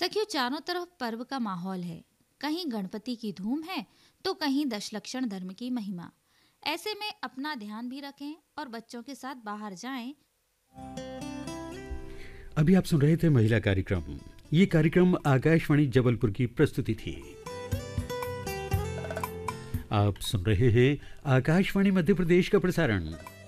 सखियों, चारों तरफ पर्व का माहौल है। कहीं गणपति की धूम है तो कहीं दशलक्षण धर्म की महिमा। ऐसे में अपना ध्यान भी रखें और बच्चों के साथ बाहर जाएं। अभी आप सुन रहे थे महिला कार्यक्रम। ये कार्यक्रम आकाशवाणी जबलपुर की प्रस्तुति थी। आप सुन रहे हैं आकाशवाणी मध्य प्रदेश का प्रसारण।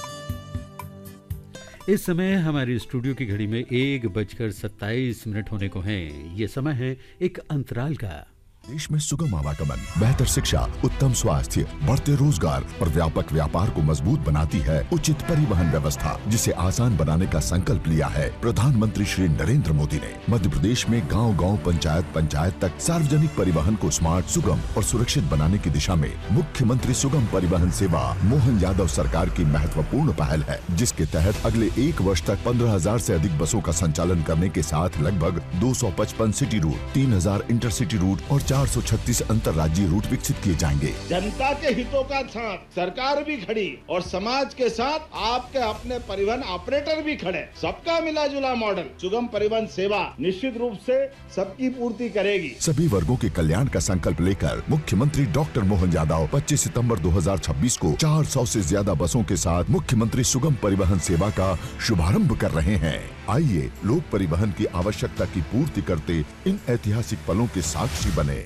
इस समय हमारे स्टूडियो की घड़ी में 1:27 होने को हैं। ये समय है एक अंतराल का। देश में सुगम आवागमन, बेहतर शिक्षा, उत्तम स्वास्थ्य, बढ़ते रोजगार और व्यापक व्यापार को मजबूत बनाती है उचित परिवहन व्यवस्था, जिसे आसान बनाने का संकल्प लिया है प्रधानमंत्री श्री नरेंद्र मोदी ने। मध्य प्रदेश में गांव-गांव, पंचायत तक सार्वजनिक परिवहन को स्मार्ट, सुगम और सुरक्षित बनाने की दिशा में मुख्यमंत्री सुगम परिवहन सेवा मोहन यादव सरकार की महत्वपूर्ण पहल है, जिसके तहत अगले 1 वर्ष तक 15,000 से अधिक बसों का संचालन करने के साथ लगभग 255 सिटी रूट, 3,000 इंटरसिटी रूट और 436 अंतर्राज्यीय रूट विकसित किए जाएंगे। जनता के हितों का साथ सरकार भी खड़ी और समाज के साथ आपके अपने परिवहन ऑपरेटर भी खड़े। सबका मिला जुला मॉडल सुगम परिवहन सेवा निश्चित रूप से सबकी पूर्ति करेगी। सभी वर्गों के कल्याण का संकल्प लेकर मुख्यमंत्री डॉक्टर मोहन यादव 25 सितंबर 2026 को 400 से ज्यादा बसों के साथ मुख्यमंत्री सुगम परिवहन सेवा का शुभारंभ कर रहे हैं। आइए लोक परिवहन की आवश्यकता की पूर्ति करते इन ऐतिहासिक पलों के साक्षी बने।